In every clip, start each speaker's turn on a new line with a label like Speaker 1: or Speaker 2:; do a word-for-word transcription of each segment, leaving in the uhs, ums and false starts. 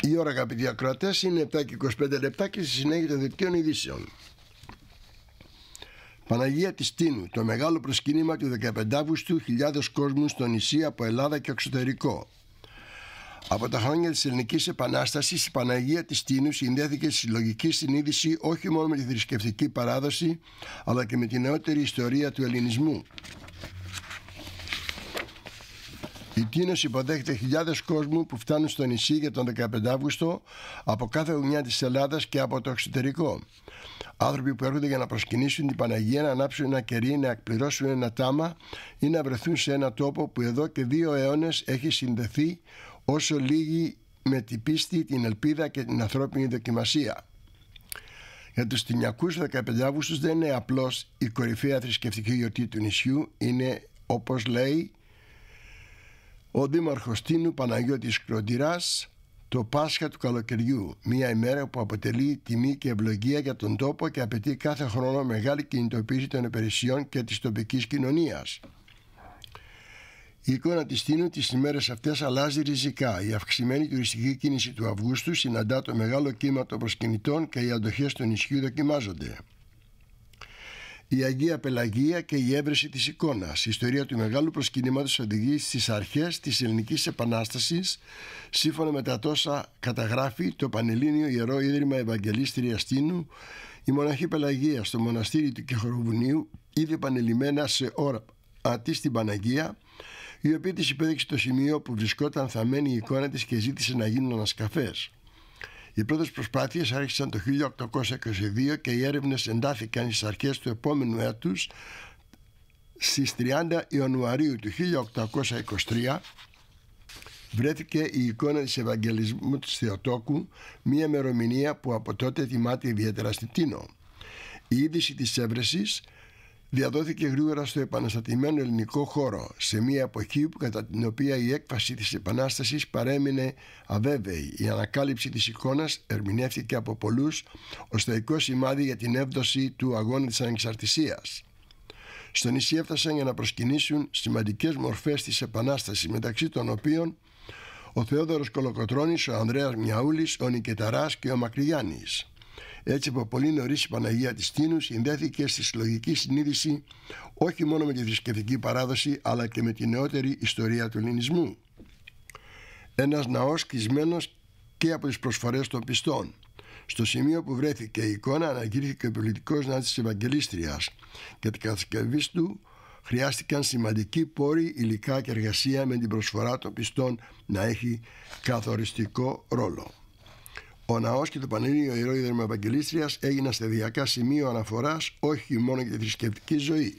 Speaker 1: Η ώρα, αγαπητοί ακροατές, είναι επτά και είκοσι πέντε λεπτά και στη συνέχεια των δελτίων ειδήσεων. Παναγία της Τίνου, το μεγάλο προσκύνημα του δεκαπέντε Αυγούστου, χιλιάδες κόσμου στο νησί από Ελλάδα και εξωτερικό. Από τα χρόνια της Ελληνικής Επανάστασης, η Παναγία της Τίνου συνδέθηκε στη συλλογική συνείδηση όχι μόνο με τη θρησκευτική παράδοση, αλλά και με την νεότερη ιστορία του ελληνισμού. Η Τίνος υποδέχεται χιλιάδες κόσμου που φτάνουν στο νησί για τον δεκαπέντε Αυγούστο από κάθε γωνιά της Ελλάδας και από το εξωτερικό. Άνθρωποι που έρχονται για να προσκυνήσουν την Παναγία, να ανάψουν ένα κερί, να εκπληρώσουν ένα τάμα ή να βρεθούν σε ένα τόπο που εδώ και δύο αιώνες έχει συνδεθεί όσο λίγοι με την πίστη, την ελπίδα και την ανθρώπινη δοκιμασία. Για τους Τινιακούς, ο δεκαπέντε Αυγούστου δεν είναι απλώς η κορυφαία θρησκευτική γιορτή του νησιού, είναι, όπως λέει ο Δήμαρχος Τίνου Παναγιώτης Κροντηράς, το Πάσχα του καλοκαιριού, μια ημέρα που αποτελεί τιμή και ευλογία για τον τόπο και απαιτεί κάθε χρόνο μεγάλη κινητοποίηση των υπηρεσιών και της τοπικής κοινωνίας. Η εικόνα της Τίνου τις ημέρες αυτές αλλάζει ριζικά. Η αυξημένη τουριστική κίνηση του Αυγούστου συναντά το μεγάλο κύμα των προσκυνητών και οι αντοχές του νησιού δοκιμάζονται. Η Αγία Πελαγία και η έβρεση της εικόνας. Η ιστορία του μεγάλου προσκυνήματος οδηγεί στις αρχές της Ελληνικής Επανάστασης, σύμφωνα με τα τόσα καταγράφει το Πανελλήνιο Ιερό Ίδρυμα Ευαγγελίστριας Τίνου. Η μοναχή Πελαγία στο μοναστήρι του Κεχωροβουνίου είδε επανειλημμένα σε ώρα της την Παναγία, η οποία της υπέδειξε το σημείο που βρισκόταν θαμμένη η εικόνα της και ζήτησε να γίνουν ανασκαφές. Οι πρώτες προσπάθειες άρχισαν το χίλια οκτακόσια είκοσι δύο και οι έρευνες εντάθηκαν στις αρχές του επόμενου έτους. Στις τριάντα Ιανουαρίου του χίλια οκτακόσια είκοσι τρία βρέθηκε η εικόνα της Ευαγγελισμού της Θεοτόκου, μια ημερομηνία που από τότε τιμάται ιδιαίτερα στη Τίνο. Η είδηση της έβρεσης διαδόθηκε γρήγορα στο επαναστατημένο ελληνικό χώρο, σε μια εποχή που κατά την οποία η έκφαση της Επανάστασης παρέμεινε αβέβαιη. Η ανακάλυψη της εικόνας ερμηνεύτηκε από πολλούς ως θεϊκό σημάδι για την έβδοση του αγώνα της ανεξαρτησίας. Στο νησί έφτασαν για να προσκυνήσουν σημαντικές μορφές της Επανάστασης, μεταξύ των οποίων ο Θεόδωρος Κολοκοτρώνης, ο Ανδρέας Μιαούλης, ο Νικεταράς και ο Μακρυγιάννης. Έτσι, από πολύ νωρίς η Παναγία της Τίνου συνδέθηκε στη συλλογική συνείδηση όχι μόνο με τη θρησκευτική παράδοση, αλλά και με τη νεότερη ιστορία του ελληνισμού. Ένας ναός κλεισμένος και από τις προσφορές των πιστών. Στο σημείο που βρέθηκε η εικόνα αναγγείλθηκε ο πολιτικός ναός της Ευαγγελίστριας και την κατασκευή του χρειάστηκαν σημαντικοί πόροι, υλικά και εργασία, με την προσφορά των πιστών να έχει καθοριστικό ρόλο. Ο ναός και το Πανελλήνιο Ιερό Ίδρυμα Ευαγγελίστριας έγιναν σταδιακά σημείο αναφοράς όχι μόνο για τη θρησκευτική ζωή.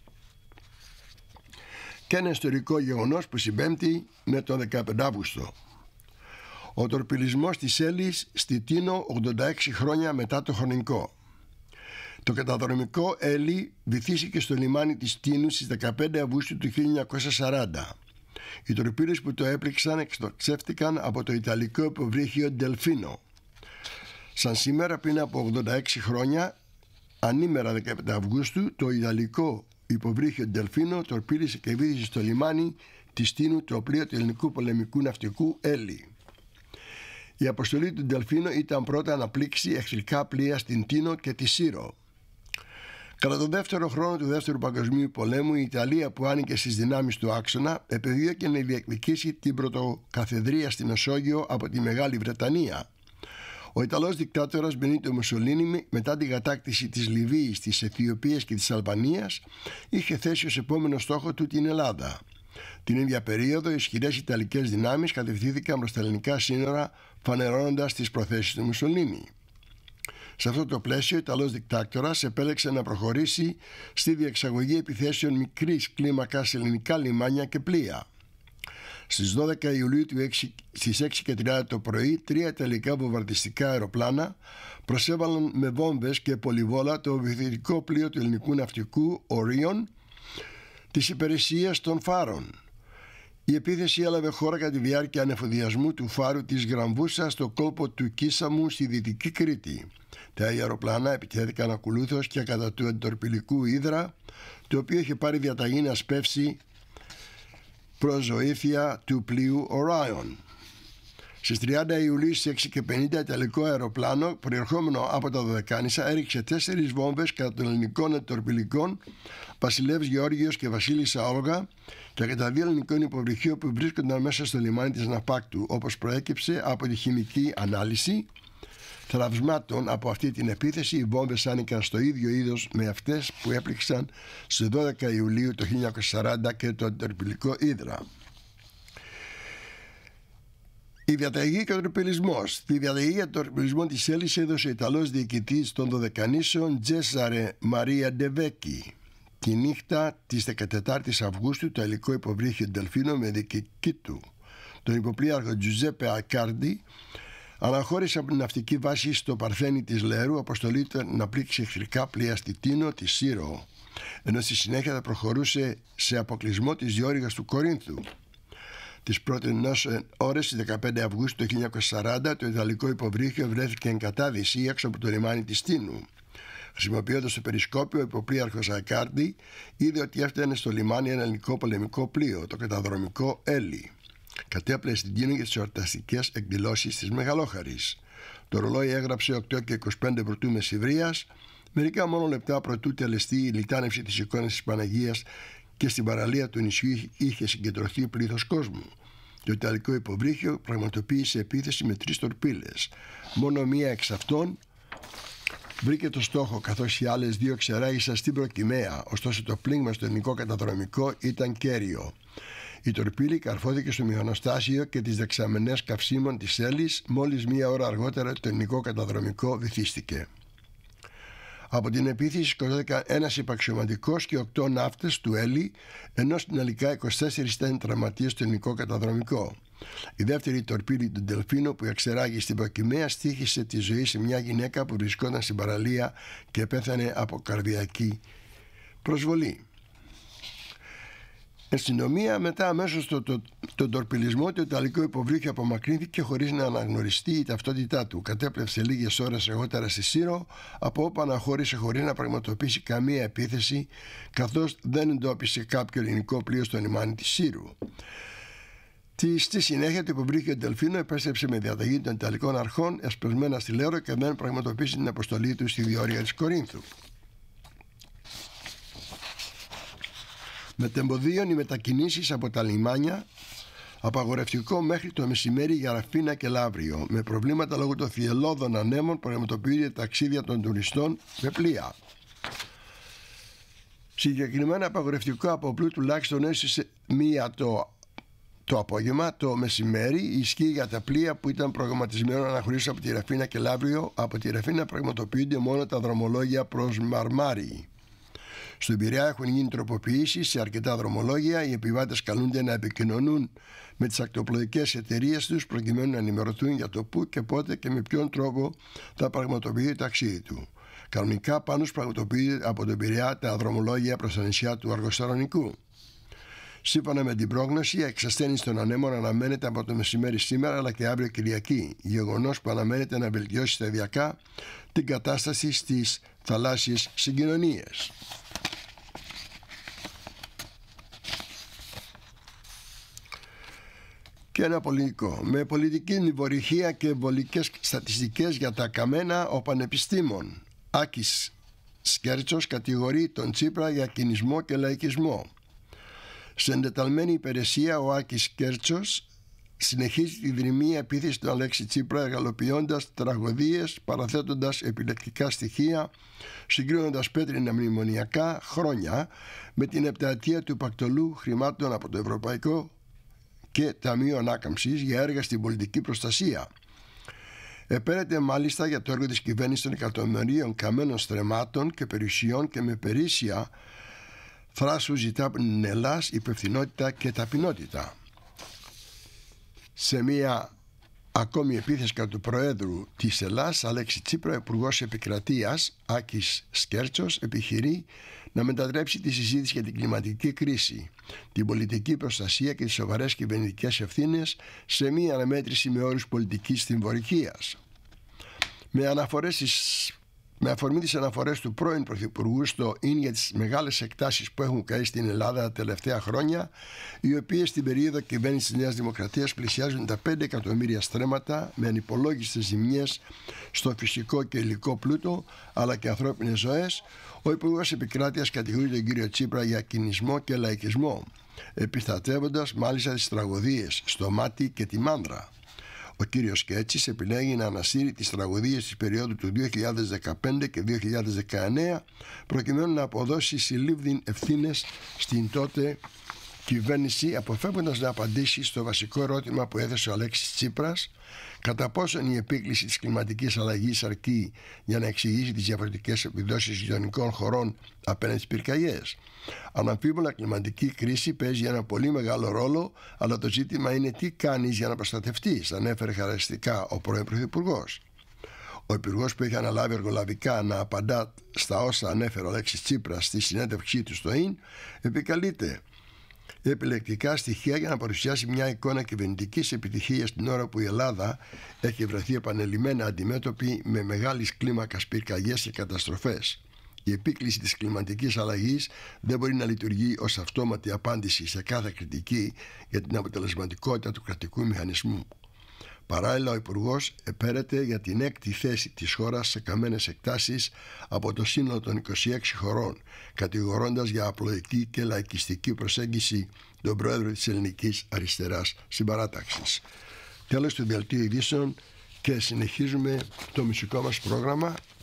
Speaker 1: Και ένα ιστορικό γεγονός που συμπέμπτει με τον δεκαπέντε Αυγούστο. Ο τορπιλισμός της Έλλης στη Τίνο ογδόντα έξι χρόνια μετά το χρονικό. Το καταδρομικό Έλλη βυθίστηκε στο λιμάνι της Τίνου στις δεκαπέντε Αυγούστου του χίλια εννιακόσια σαράντα. Οι τορπίλες που το έπληξαν εξτοξεύτηκαν από το ιταλικό υποβρύχιο Ντελφίνο. Σαν σήμερα πριν από ογδόντα έξι χρόνια, ανήμερα δεκαπέντε Αυγούστου, το ιταλικό υποβρύχιο Ντελφίνο τορπίλησε και βύθισε στο λιμάνι της Τίνου το πλοίο του ελληνικού πολεμικού ναυτικού Έλλη. Η αποστολή του Ντελφίνο ήταν πρώτα να πλήξει εχθρικά πλοία στην Τίνο και τη Σύρο. Κατά τον δεύτερο χρόνο του Δεύτερου Παγκοσμίου Πολέμου, η Ιταλία, που άνοικε στις δυνάμεις του άξονα, επεδίωκε να διεκδικήσει την πρωτοκαθεδρία στην Μεσόγειο από τη Μεγάλη Βρετανία. Ο Ιταλός δικτάτορας Μπενίτο Μουσολίνι, μετά την κατάκτηση της Λιβύης, της Αιθιοπίας και της Αλβανίας, είχε θέσει ως επόμενο στόχο του την Ελλάδα. Την ίδια περίοδο, οι ισχυρές Ιταλικές δυνάμεις κατευθύνθηκαν προς τα ελληνικά σύνορα, φανερώνοντας τις προθέσεις του Μουσολίνι. Σε αυτό το πλαίσιο, ο Ιταλός δικτάτορας επέλεξε να προχωρήσει στη διεξαγωγή επιθέσεων μικρής κλίμακας σε ελληνικά λιμάνια και πλοία. Στις δώδεκα Ιουλίου στις έξι και τριάντα το πρωί, τρία ιταλικά βομβαρδιστικά αεροπλάνα προσέβαλαν με βόμβες και πολυβόλα το βυθιστικό πλοίο του ελληνικού ναυτικού Ορίων της υπηρεσίας των φάρων. Η επίθεση έλαβε χώρα κατά τη διάρκεια ανεφοδιασμού του φάρου της Γραμβούσας στο κόλπο του Κίσαμου στη Δυτική Κρήτη. Τα αεροπλάνα επιτέθηκαν ακολούθως και κατά του εντορπιλικού Ύδρα, το οποίο είχε πάρει διαταγή να σπεύσει προς βοήθεια του πλοίου Orion. Στις τριάντα Ιουλίου στις έξι και πενήντα ιταλικό αεροπλάνο προερχόμενο από τα Δωδεκάνησα έριξε τέσσερις βόμβες κατά των ελληνικών αντιτορπιλικών Βασιλεύς Γεώργιος και Βασίλισσα Όλγα και κατά δύο ελληνικών υποβρυχίων που βρίσκονταν μέσα στο λιμάνι της Ναπάκτου, όπως προέκυψε από τη χημική ανάλυση θραυσμάτων. Από αυτή την επίθεση οι βόμβες άνοικαν στο ίδιο είδος με αυτές που έπληξαν στις δώδεκα Ιουλίου το χίλια εννιακόσια σαράντα και το αντιτορπιλικό Ύδρα. Η διαταγή και ο τορπιλισμός. Τη διαταγή για τον τορπιλισμό της Έλλης έδωσε ο Ιταλός διοικητής των Δωδεκανήσεων Τζέσαρε Μαρία Ντεβέκη. Τη νύχτα της δεκατετάρτης Αυγούστου το υλικό υποβρύχιο Ντελφίνο με δική του τον υποπλοίαρχο Τζουζέπε Ακάρντι αναχώρησε από την ναυτική βάση στο Παρθένη της Λέρου, αποστολή του να πλήξει εχθρικά πλοία στη Τίνο τη Σύρο, ενώ στη συνέχεια θα προχωρούσε σε αποκλεισμό της διόρυγας του Κορίνθου. Τις πρώτες ώρες της δεκαπέντε Αυγούστου του χίλια εννιακόσια σαράντα το ιταλικό υποβρύχιο βρέθηκε εν κατάδυση έξω από το λιμάνι της Τίνου. Χρησιμοποιώντας το περισκόπιο, ο υποπλοίαρχος Ακάρντι είδε ότι έφτανε στο λιμάνι ένα ελληνικό πολεμικό πλοίο, το καταδρομικό Έλλη. Κατέπλεε στην Τίνο για τις εορταστικές εκδηλώσεις της Μεγαλόχαρης. Το ρολόι έγραψε οκτώ και είκοσι πέντε πρωτού Μεσημβρίας, μερικά μόνο λεπτά προτού τελεστεί η λιτάνευση της εικόνας της Παναγίας και στην παραλία του νησιού είχε συγκεντρωθεί πλήθος κόσμου. Το ιταλικό υποβρύχιο πραγματοποίησε επίθεση με τρεις τορπίλες. Μόνο μία εξ αυτών βρήκε το στόχο, καθώς οι άλλες δύο ξεράγησαν στην προκυμαία. Ωστόσο το πλήγμα στο ελληνικό καταδρομικό ήταν κέριο. Η τορπίλη καρφώθηκε στο μηχανοστάσιο και τις δεξαμενές καυσίμων της Έλλης. Μόλις μία ώρα αργότερα το ελληνικό καταδρομικό βυθίστηκε. Από την επίθεση σκοτώθηκαν ένας υπαξιωματικός και οκτώ ναύτες του Έλλη, ενώ στην Αλικά είκοσι τέσσερις ήταν τραυματίες στο ελληνικό καταδρομικό. Η δεύτερη τορπίλη του Ντελφίνο που εξεράγει στην προκυμαία στοίχησε τη ζωή σε μια γυναίκα που βρισκόταν στην παραλία και πέθανε από καρδιακή προσβολή. Εν συντομία, μετά αμέσως τον το, το τορπιλισμό, το ιταλικό υποβρύχιο απομακρύνθηκε χωρίς να αναγνωριστεί η ταυτότητά του. Κατέπλευσε λίγες ώρες αργότερα στη Σύρο, από όπου αναχώρησε χωρίς να πραγματοποιήσει καμία επίθεση, καθώς δεν εντόπισε κάποιο ελληνικό πλοίο στο λιμάνι της Σύρου. Στη συνέχεια, το υποβρύχιο Ντελφίνο επέστρεψε με διαταγή των Ιταλικών αρχών εσπεσμένα στη Λέρο και δεν πραγματοποίησε την αποστολή του στη διόρυγα της Κορίνθου. Μετεμποδίων οι μετακινήσεις από τα λιμάνια, απαγορευτικό μέχρι το μεσημέρι για Ραφίνα και Λαύριο. Με προβλήματα λόγω των θυελλώδων ανέμων πραγματοποιείται ταξίδια των τουριστών με πλοία. Συγκεκριμένα απαγορευτικό από πλού τουλάχιστον έστησε μία το, το απόγευμα, το μεσημέρι, ισχύει για τα πλοία που ήταν προγραμματισμένο να αναχωρήσουν από τη Ραφίνα και Λαύριο. Από τη Ραφίνα πραγματοποιούνται μόνο τα δρομολόγια προς Μαρμάρι. Στον Πειραιά έχουν γίνει τροποποιήσεις σε αρκετά δρομολόγια. Οι επιβάτες καλούνται να επικοινωνούν με τις ακτοπλοϊκές εταιρείες τους προκειμένου να ενημερωθούν για το πού και πότε και με ποιον τρόπο θα πραγματοποιεί το ταξίδι του. Κανονικά πάνω πραγματοποιείται από τον Πειραιά τα δρομολόγια προς τα νησιά του Αργοσταρονικού. Σύμφωνα με την πρόγνωση, η εξασθένηση των ανέμων αναμένεται από το μεσημέρι σήμερα αλλά και αύριο Κυριακή, γεγονός που αναμένεται να βελτιώσει σταδιακά την κατάσταση στις θαλάσσιες συγκοινωνίες. Και ένα πολιτικό. Με πολιτική νηβορυχία και βολικές στατιστικές για τα καμένα, ο πανεπιστήμων Άκης Σκέρτσος κατηγορεί τον Τσίπρα για κινησμό και λαϊκισμό. Σε εντεταλμένη υπηρεσία, ο Άκης Σκέρτσος συνεχίζει τη δρυμία επίθεση του Αλέξη Τσίπρα, εργαλοποιώντας τραγωδίες, παραθέτοντας επιλεκτικά στοιχεία, συγκρίνοντας πέτρινα μνημονιακά χρόνια με την επταετία του Πακτολού χρημάτων από το Ευρωπαϊκό και Ταμείο Ανάκαμψης για έργα στην πολιτική προστασία. Επέρεται μάλιστα για το έργο της κυβέρνησης των εκατομμυρίων καμένων στρεμμάτων και περιουσιών και με περίσσια θράσου ζητά από την Ελλάς υπευθυνότητα και ταπεινότητα. Σε μια ακόμη επίθεση κατά του Προέδρου της Ελλάς, Αλέξη Τσίπρα, ο Υπουργός Επικρατείας Άκης Σκέρτσος επιχειρεί να μετατρέψει τη συζήτηση για την κλιματική κρίση, την πολιτική προστασία και τις σοβαρές κυβερνητικές ευθύνες σε μια αναμέτρηση με όρους πολιτικής θυμβορυχίας. Με αναφορές στις Με αφορμή τις αναφορές του πρώην Πρωθυπουργού στο ίν για τις μεγάλες εκτάσεις που έχουν καεί στην Ελλάδα τα τελευταία χρόνια, οι οποίες στην περίοδο κυβέρνησης της Νέας Δημοκρατίας πλησιάζουν τα πέντε εκατομμύρια στρέμματα, με ανυπολόγιστες ζημιές στο φυσικό και υλικό πλούτο αλλά και ανθρώπινες ζωές, ο Υπουργός Επικράτειας κατηγορεί τον κύριο Τσίπρα για κινησμό και λαϊκισμό, επιστατεύοντας μάλιστα τις τραγωδίες στο Μάτι και τη Μάνδρα. Ο κύριος Σκέτσης επιλέγει να ανασύρει τις τραγωδίες της περίοδου του δύο χιλιάδες δεκαπέντε και δύο χιλιάδες δεκαεννέα προκειμένου να αποδώσει συλλήβδιν ευθύνες στην τότε κυβέρνηση, αποφεύγοντας να απαντήσει στο βασικό ερώτημα που έθεσε ο Αλέξης Τσίπρας, κατά πόσον η επίκληση της κλιματικής αλλαγής αρκεί για να εξηγήσει τις διαφορετικές επιδόσεις γειτονικών χωρών απέναντι στις πυρκαγιές. Αναμφίβολα, κλιματική κρίση παίζει ένα πολύ μεγάλο ρόλο, αλλά το ζήτημα είναι τι κάνεις για να προστατευτείς, ανέφερε χαρακτηριστικά ο πρώην Πρωθυπουργός. Ο Υπουργός, που είχε αναλάβει εργολαβικά να απαντά στα όσα ανέφερε ο Αλέξης Τσίπρας στη συνέντευξή του στο ίν, επικαλείται επιλεκτικά στοιχεία για να παρουσιάσει μια εικόνα κυβερνητικής επιτυχίας την ώρα που η Ελλάδα έχει βρεθεί επανελειμμένα αντιμέτωπη με μεγάλης κλίμακας πυρκαγιές και καταστροφές. Η επίκληση της κλιματικής αλλαγής δεν μπορεί να λειτουργεί ως αυτόματη απάντηση σε κάθε κριτική για την αποτελεσματικότητα του κρατικού μηχανισμού. Παράλληλα, ο Υπουργός επέρεται για την έκτη θέση της χώρας σε καμένες εκτάσεις από το σύνολο των είκοσι έξι χωρών, κατηγορώντας για απλοϊκή και λαϊκιστική προσέγγιση τον πρόεδρο της Ελληνικής Αριστεράς Συμπαράταξης. Τέλος του δελτίου ειδήσεων, και συνεχίζουμε το μουσικό μας πρόγραμμα